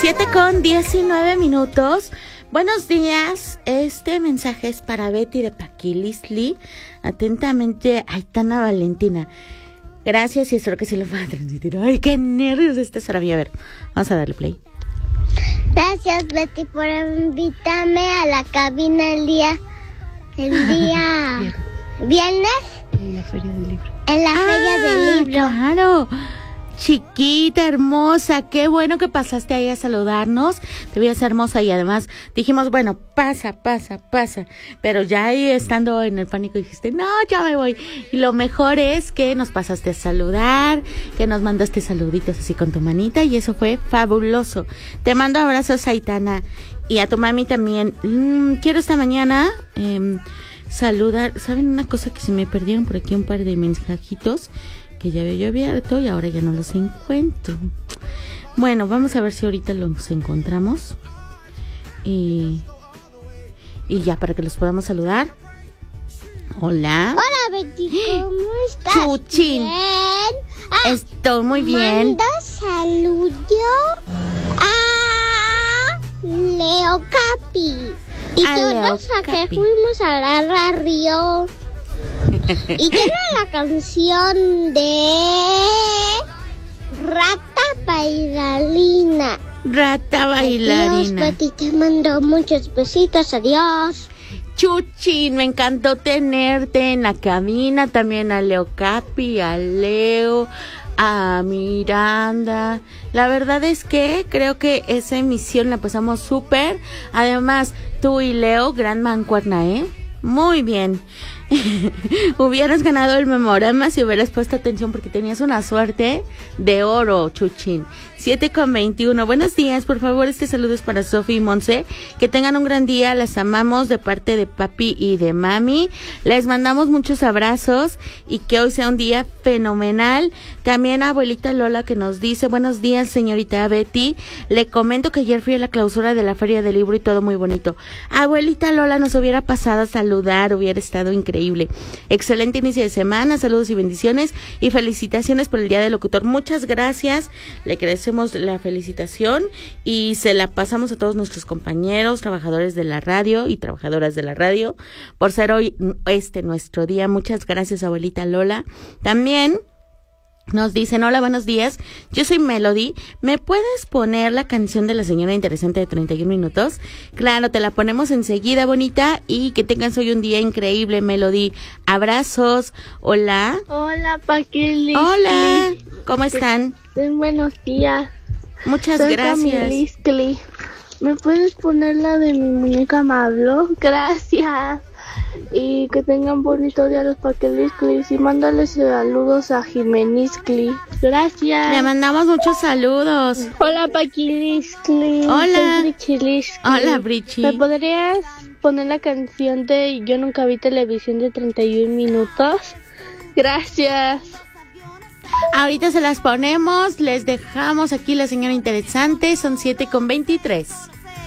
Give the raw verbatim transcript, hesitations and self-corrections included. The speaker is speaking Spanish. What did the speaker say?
siete con diecinueve minutos. Buenos días. Este mensaje es para Betty de Paquilisli. Atentamente, Aitana Valentina. Gracias y espero que se lo pueda transmitir. Ay, qué nervios esta es. A ver, vamos a darle play. Gracias, Betty, por invitarme a la cabina el día, el día viernes. En la feria del libro. En la ah, feria del libro. Claro. Chiquita, hermosa, qué bueno que pasaste ahí a saludarnos. Te veías hermosa y además dijimos, bueno, pasa, pasa, pasa. Pero ya ahí estando en el pánico dijiste, no, ya me voy. Y lo mejor es que nos pasaste a saludar, que nos mandaste saluditos así con tu manita y eso fue fabuloso. Te mando abrazos, Aitana, y a tu mami también. Mm, quiero esta mañana eh, saludar. ¿Saben una cosa que se me perdieron por aquí? Un par de mensajitos que ya había yo abierto y ahora ya no los encuentro. Bueno, vamos a ver si ahorita los encontramos. Y, y ya, para que los podamos saludar. Hola. Hola, Betty, ¿cómo estás? Chuchín. Bien. Ah, Estoy muy bien. Manda saludo a Leo Capi. Y A todos Leo a que Capi. fuimos a la Río. Y quiero la canción de Rata Bailarina. Rata Adiós, bailarina. Betty, te mando muchos besitos. Adiós. Chuchín, me encantó tenerte en la cabina. También a Leo Capi, a Leo, a Miranda. La verdad es que creo que esa emisión la pasamos súper. Además, tú y Leo, gran mancuerna, ¿eh? Muy bien. Hubieras ganado el memorama si hubieras puesto atención porque tenías una suerte de oro, Chuchín. siete con veintiuno. Buenos días, por favor, este saludo es para Sofi y Monse. Que tengan un gran día, las amamos de parte de papi y de mami. Les mandamos muchos abrazos y que hoy sea un día fenomenal. También a abuelita Lola que nos dice, buenos días, señorita Betty. Le comento que ayer fui a la clausura de la Feria del Libro y todo muy bonito. Abuelita Lola, nos hubiera pasado a saludar, hubiera estado increíble. Excelente inicio de semana, saludos y bendiciones y felicitaciones por el Día del Locutor. Muchas gracias, le agradecemos la felicitación y se la pasamos a todos nuestros compañeros, trabajadores de la radio y trabajadoras de la radio por ser hoy este nuestro día. Muchas gracias, abuelita Lola. También nos dicen, hola, buenos días, yo soy Melody, ¿me puedes poner la canción de la señora interesante de treinta y un minutos? Claro, te la ponemos enseguida, bonita, y que tengas hoy un día increíble, Melody. Abrazos, hola. Hola, Paquilisli. Hola, ¿cómo están? Buenos días. Muchas Soy gracias. Paquilisli. ¿Me puedes poner la de mi muñeca Mablo? Gracias. Y que tengan bonito día los Paquilisli. Y mándales saludos a Jimeniscli. Gracias. Le mandamos muchos saludos. Hola, Paquilisli. Hola. Soy Brichilisli. Hola, Brichi. ¿Me podrías poner la canción de Yo nunca vi televisión de treinta y un minutos? Gracias. Ahorita se las ponemos, les dejamos aquí la señora interesante, son siete con veintitrés.